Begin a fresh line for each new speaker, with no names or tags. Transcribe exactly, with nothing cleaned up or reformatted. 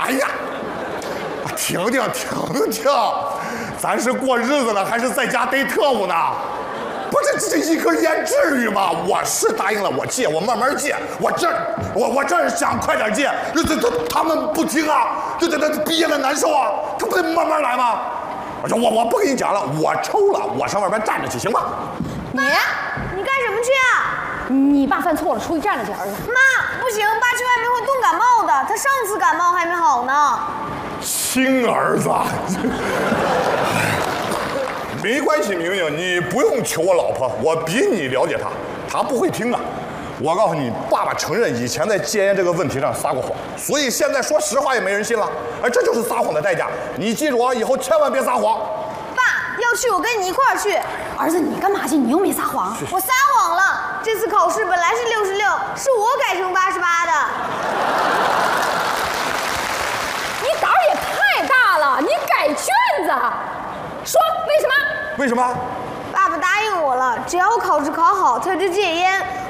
哎呀，停停停停，咱是过日子呢，还是在家逮特务呢？不是这这一根烟至于吗？我是答应了，我戒，我慢慢戒。我这我我这是想快点戒，这这他们不听啊，这这这憋得难受啊，他不得慢慢来吗？我说我我不跟你讲了，我抽了，我上外边站着去，行吗？
你你干什么去啊？
你爸犯错了，出去站着去，儿子。
妈，不行，爸去外面会冻感冒的，他上次感冒还没好呢。
亲儿子。没关系，明明，你不用求我老婆，我比你了解她，她不会听的。我告诉你，爸爸承认以前在戒烟这个问题上撒过谎，所以现在说实话也没人信了。哎，这就是撒谎的代价。你记住啊，以后千万别撒谎。
爸，要去我跟你一块儿去。
儿子，你干嘛去？你又没撒谎。
我撒谎了，这次考试本来是六十六，是我改成八十八的。
你胆儿也太大了，你改卷子。说为什么？
为什么？
爸爸答应我了，只要我考试考好，他就戒烟。